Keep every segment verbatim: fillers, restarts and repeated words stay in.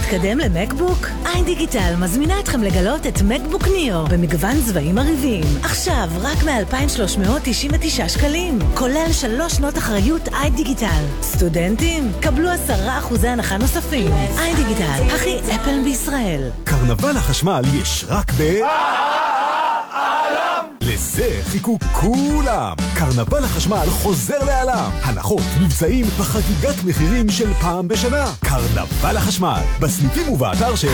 מתקדם למקבוק? איי דיגיטל מזמינה אתכם לגלות את מקבוק ניאו במגוון צבעים עריבים. עכשיו רק מ-אלפיים ושלוש מאות תשעים ותשעה שקלים, כולל שלוש שנות אחריות איי דיגיטל. סטודנטים, קבלו עשרה אחוזי הנחה נוספים. איי דיגיטל, הכי אפל בישראל. קרנבל החשמל יש רק ב... לזה חיכו כולם. קרנבל החשמל חוזר לעלם. הנחות, מבצעים וחגיגת מחירים של פעם בשנה. קרנבל החשמל, בסניפים ובאתר של...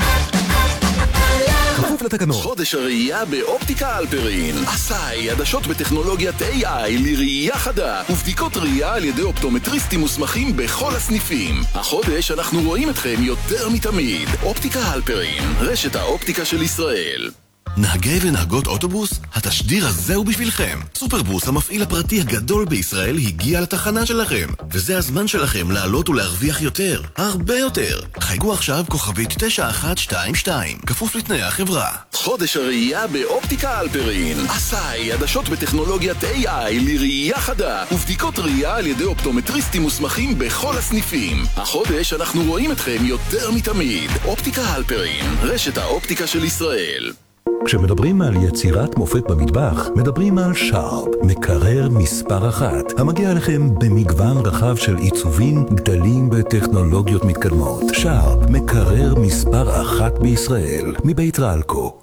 כפוף לתקנות. חודש הראייה באופטיקה אלפרין. עשאי, עדשות בטכנולוגיית איי איי לראייה חדה ובדיקות ראייה על ידי אופטומטריסטים מוסמכים בכל הסניפים. החודש אנחנו רואים אתכם יותר מתמיד. אופטיקה אלפרין, רשת האופטיקה של ישראל. נהגי ונהגות אוטובוס, התשדיר הזה הוא בשבילכם. סופרבוס, המפעיל הפרטי הגדול בישראל, הגיע לתחנה שלכם, וזה הזמן שלכם לעלות ולהרוויח יותר, הרבה יותר. חייגו עכשיו כוכבית תשע אחת שתיים שתיים, כפוף לתנאי החברה. חודש הראייה באופטיקה אלפרין. עשאי, עדשות בטכנולוגיית איי איי לראייה חדה ובדיקות ראייה על ידי אופטומטריסטים מוסמכים בכל הסניפים. החודש אנחנו רואים אתכם יותר מתמיד. אופטיקה אלפרין, רשת האופטיקה של ישראל. כשמדברים על יצירת מופת במטבח, מדברים על שרפ, מקרר מספר אחת, המגיע לכם במגוון רחב של עיצובים, גדלים וטכנולוגיות מתקדמות. שרפ, מקרר מספר אחת בישראל, מבית רלקו.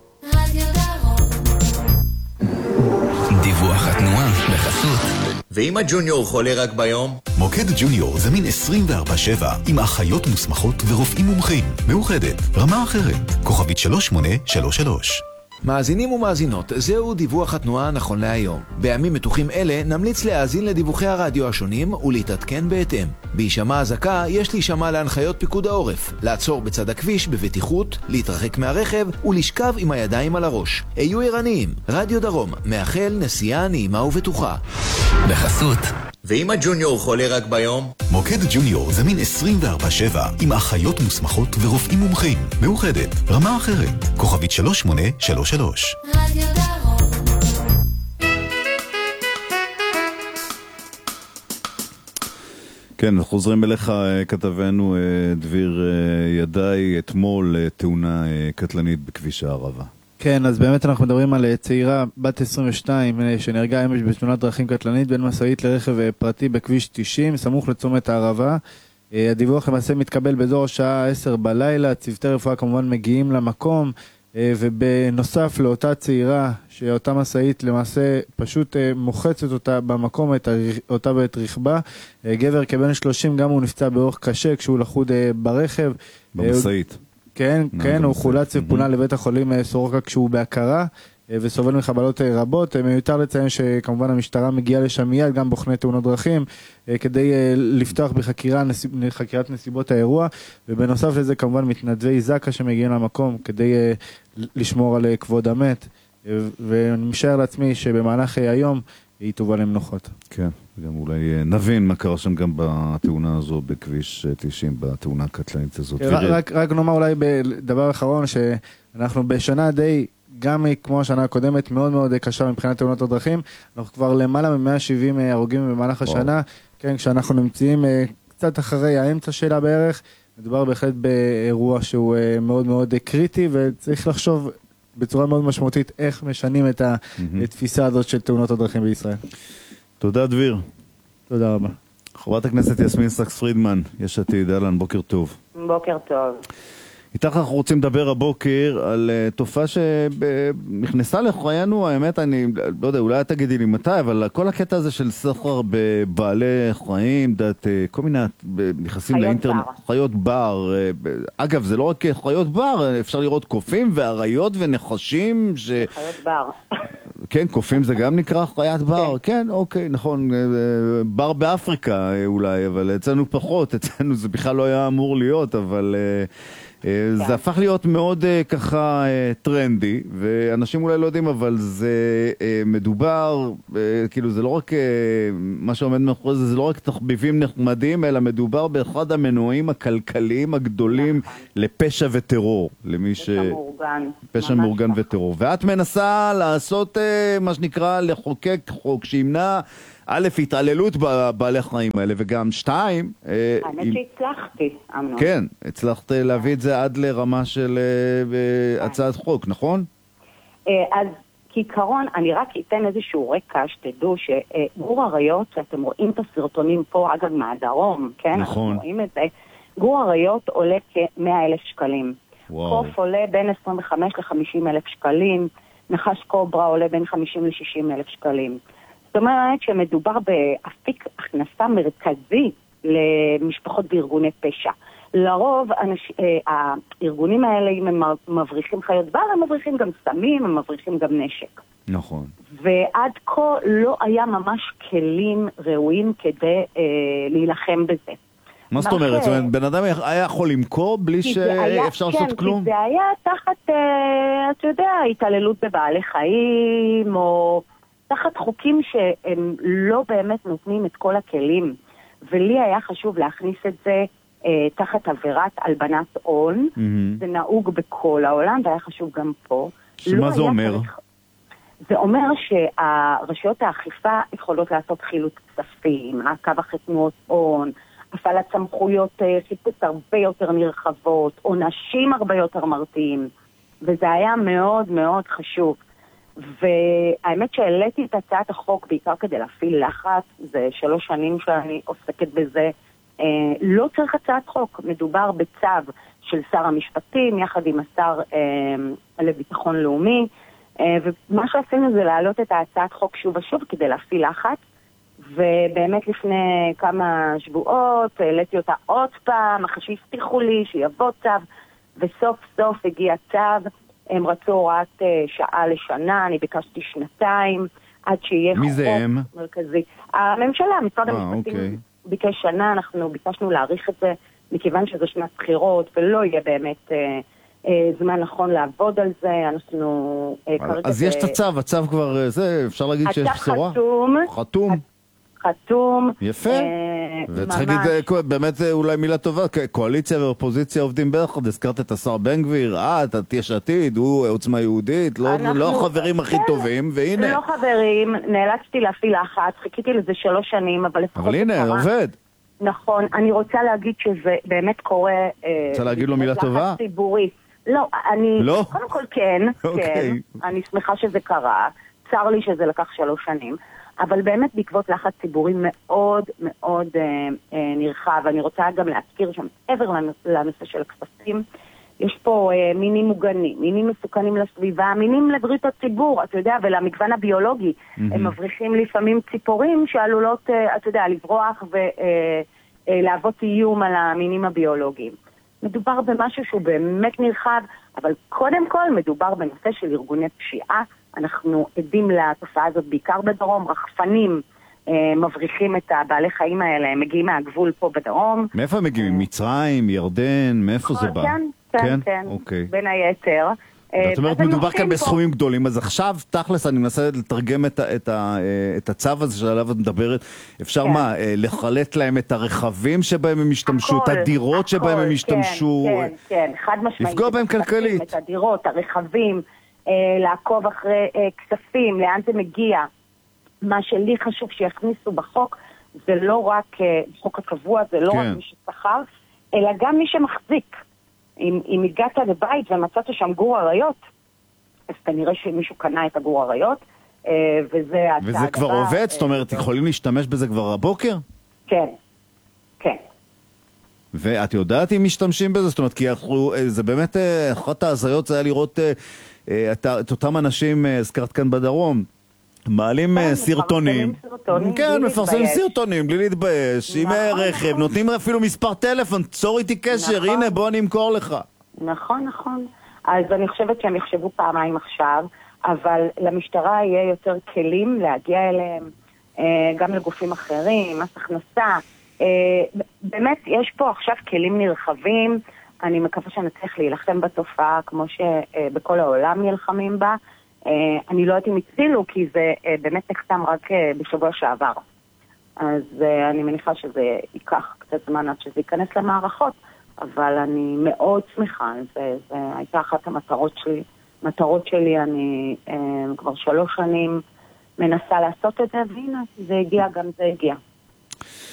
דיווח התנועה בחסות. ואם הג'וניור חולה רק ביום? מוקד ג'וניור זמין עשרים וארבע שבע עם אחיות מוסמכות ורופאים מומחים. מאוחדת, רמה אחרת, כוכבית שלוש שמונה שלוש שלוש. מאזינים ומאזינות, זהו דיווח התנועה נכון להיום. בימים מתוחים אלה נמליץ להאזין לדיווחי הרדיו השונים ולהתעדכן בהתאם. בהישמע הזקה יש להישמע להנחיות פיקוד העורף, לעצור בצד הכביש בבטיחות, להתרחק מהרכב ולשכב עם הידיים על הראש. היו ערניים, רדיו דרום, מאחל נסיעה נעימה ובטוחה. בחסות. ואם הג'וניור חולה רק ביום? מוקד ג'וניור זמין עשרים וארבע שבע עם אחיות מוסמכות ורופאים מומחים. מאוחדת, רמה אחרת, כוכבית שלוש שמונה שלוש שלוש. רדיו דרום. כן, חוזרים אליך כתבנו דביר ידעי. אתמול תאונה קטלנית בכביש הערבה. כן, אז באמת אנחנו מדברים על צעירה בת עשרים ושתיים שנהרגה אמש בתאונת דרכים קטלנית בין משאית לרכב פרטי בכביש תשעים, סמוך לצומת הערבה. הדיווח למעשה מתקבל באזור השעה עשר בלילה, צוותי רפואה כמובן מגיעים למקום, ובנוסף לאותה צעירה שאותה משאית למעשה פשוט מוחצת אותה במקום, את אותה ואת רכבה. גבר כבן שלושים גם הוא נפצע באורח קשה כשהוא לחוד ברכב. במשאית. כן, כן, הוא חולץ ופונה לבית החולים סורוקה כשהוא בהכרה וסובל מחבלות רבות. מיותר לציין שכמובן המשטרה מגיעה לשם מיד, גם בוחני תאונות דרכים, כדי לפתוח בחקירה, חקירת נסיבות האירוע, ובנוסף לזה כמובן מתנדבי זקה שמגיעים למקום כדי לשמור על כבוד המת, ואני משער לעצמי שבמהלך היום היא תובא למנוחות. כן, גם אולי נבין מה קרה שם גם בתאונה הזו בכביש תשעים, בתאונה הקטלנית הזאת. רק, רק נאמר אולי בדבר אחרון, שאנחנו בשנה די, גם כמו השנה הקודמת, מאוד מאוד קשה מבחינת תאונות הדרכים. אנחנו כבר למעלה מ-מאה ושבעים הרוגים במהלך השנה, כן, כשאנחנו נמצאים קצת אחרי האמצע שלה בערך, מדובר בהחלט באירוע שהוא מאוד מאוד קריטי, וצריך לחשוב בצורה מאוד משמעותית איך משנים את התפיסה הזאת של תאונות הדרכים בישראל. תודה דביר. תודה רבה. חברת הכנסת יסמין סקס פרידמן, יש עתיד, אהלן, בוקר טוב. בוקר טוב. איתך אנחנו רוצים לדבר הבוקר על uh, תופעה שנכנסה לחיינו, האמת אני לא יודע, אולי תגידי לי מתי, אבל כל הקטע הזה של סחר בבעלי חיים, דעת, uh, כל מיני נכנסים לאינטרנט, חיות בר. Uh, אגב, זה לא רק חיות בר, אפשר לראות קופים ואריות ונחשים. ש... חיות בר. כן, קופים זה גם נקרא חיית בר. כן, אוקיי, נכון. בר באפריקה אולי, אבל אצלנו פחות, אצלנו זה בכלל לא היה אמור להיות, אבל... זה הפך להיות מאוד ככה טרנדי, ואנשים אולי לא יודעים, אבל זה מדובר, כאילו זה לא רק, מה שעומד מאחורי זה, זה לא רק תחביבים נחמדים, אלא מדובר באחד המנועים הכלכליים הגדולים לפשע וטרור, למי ש... פשע מאורגן. פשע מאורגן וטרור. ואת מנסה לעשות מה שנקרא לחוקק חוק שימנע א', התעללות בבעלי חיים האלה, וגם שתיים... האמת שהצלחתי, אמנון. כן, הצלחת להביא את זה עד לרמה של הצעת חוק, נכון? אז כעיקרון, אני רק אתן איזשהו רקע שתדעו שגור אריות, שאתם רואים את הסרטונים פה, אגב מהדרום, כן? נכון. אנחנו רואים את זה. גור אריות עולה כ-מאה אלף שקלים. וואו. קוף עולה בין עשרים וחמש לחמישים אלף שקלים. נחש קוברה עולה בין חמישים לשישים אלף שקלים. זאת אומרת שמדובר באפיק הכנסה מרכזי למשפחות בארגוני פשע. לרוב אנש... הארגונים האלה, אם הם מבריחים חיות בר, הם מבריחים גם סמים, הם מבריחים גם נשק. נכון. ועד כה לא היה ממש כלים ראויים כדי אה, להילחם בזה. מה זאת אומרת? זאת אומרת, בן אדם היה יכול למכור בלי שאפשר לעשות כלום? כן, כי זה היה תחת, אתה יודע, התעללות בבעלי חיים, או תחת חוקים שהם לא באמת נותנים את כל הכלים. ולי היה חשוב להכניס את זה תחת עבירת הלבנת הון. זה נהוג בכל העולם, והיה חשוב גם פה. שמה זה אומר? זה אומר שהרשויות האכיפה יכולות לעשות חילוט כספים, מעקב אחרי תנועות הון, הפעלת סמכויות חיפוש הרבה יותר נרחבות, עונשים הרבה יותר מרתיעים, וזה היה מאוד מאוד חשוב. והאמת שהעליתי את הצעת החוק בעיקר כדי להפעיל לחץ, זה שלוש שנים שאני עוסקת בזה. לא צריך הצעת חוק, מדובר בצו של שר המשפטים יחד עם השר לביטחון לאומי, ומה שעשינו זה להעלות את הצעת חוק שוב ושוב כדי להפעיל לחץ, ובאמת לפני כמה שבועות העליתי אותה עוד פעם, אחרי שהבטיחו לי שיבוא צו, וסוף סוף הגיע צו. הם רצו הוראת שעה לשנה, אני ביקשתי שנתיים, עד שיהיה מי זה הם? מרכזי. הממשלה, משרד המשפטים אוקיי. ביקש שנה, אנחנו ביקשנו להאריך את זה, מכיוון שזה שנת בחירות, ולא יהיה באמת אה, אה, זמן נכון לעבוד על זה, אנחנו אה, כרגע... אז יש את הצו, הצו כבר, זה, אפשר להגיד שיש בשורה? הצו חתום. חתום. חתום. יפה. וצריך להגיד באמת אולי מילה טובה, קואליציה ואופוזיציה עובדים ביחד, הזכרת את השר בן גביר, אה, אתה יש עתיד, הוא עוצמה יהודית, לא החברים הכי טובים, והנה. לא חברים, נאלצתי להפעיל לחץ, חיכיתי לזה שלוש שנים, אבל לפחות... אבל הנה, עובד. נכון, אני רוצה להגיד שזה באמת קורה... רוצה להגיד לו מילה טובה? ציבורי. לא, אני... לא? קודם כל כן, כן, אני שמחה שזה קרה, צר לי שזה לקח שלוש שנים, אבל באמת בעקבות לחץ ציבורי מאוד מאוד אה, אה, נרחב. אני רוצה גם להזכיר שם, עבר לנושא של הכספים, יש פה אה, מינים מוגנים, מינים מסוכנים לסביבה, מינים לבריאות הציבור, אתה יודע, ולמגוון הביולוגי. Mm-hmm. הם מבריחים לפעמים ציפורים שעלולות, אה, אתה יודע, לברוח ולהוות אה, אה, איום על המינים הביולוגיים. מדובר במשהו שהוא באמת נרחב, אבל קודם כל מדובר בנושא של ארגוני פשיעה. אנחנו עדים לתופעה הזאת בעיקר בדרום, רחפנים אה, מבריחים את הבעלי חיים האלה, הם מגיעים מהגבול פה בדרום. מאיפה הם מגיעים? מצרים, ירדן, מאיפה זה בא? כן, כן, כן, אוקיי. בין היתר. זאת אומרת, מדובר כאן בסכומים גדולים, אז עכשיו, תכלס, אני מנסה לתרגם את, ה, את, ה, את הצו הזה שעליו את מדברת, אפשר כן. מה, לחלט להם את הרכבים שבהם הם השתמשו, הכל, את הדירות הכל, שבהם הם השתמשו, כן, כן, כן, חד משמעית. לפגוע בהם כלכלית. את הדירות, הרכבים, אה, לעקוב אחרי אה, כספים, לאן זה מגיע. מה שלי חשוב שיכניסו בחוק, זה לא רק אה, חוק הקבוע, זה לא כן. רק מי ששכר, אלא גם מי שמחזיק. אם, אם הגעת לבית ומצאת שם גור אריות, אז כנראה שמישהו קנה את הגור אריות, אה, וזה... וזה כבר הבא, עובד? אה, זאת אומרת, אה, יכולים להשתמש בזה כבר הבוקר? כן, כן. ואת יודעת אם משתמשים בזה? זאת אומרת, כי אנחנו, זה באמת, אחת ההזיות זה היה לראות אה, את, את אותם אנשים, הזכרת כאן בדרום, מעלים כן, סרטונים, סרטונים כן, מפרסמים סרטונים בלי להתבייש, עם רכב, נותנים אפילו מספר טלפון, צור איתי קשר, נכון. הנה בוא אני אמכור לך. נכון, נכון. אז אני חושבת שהם יחשבו פעמיים עכשיו, אבל למשטרה יהיה יותר כלים להגיע אליהם, גם לגופים אחרים, מס הכנסה. באמת יש פה עכשיו כלים נרחבים, אני מקווה שנצליח להילחם בתופעה כמו שבכל העולם נלחמים בה. אני לא יודעת אם הצילו, כי זה באמת נחתם רק בשבוע שעבר. אז אני מניחה שזה ייקח קצת זמן עד שזה ייכנס למערכות, אבל אני מאוד שמחה. זה, זה הייתה אחת המטרות שלי. מטרות שלי, אני כבר שלוש שנים מנסה לעשות את זה, והנה, זה הגיע, גם זה הגיע.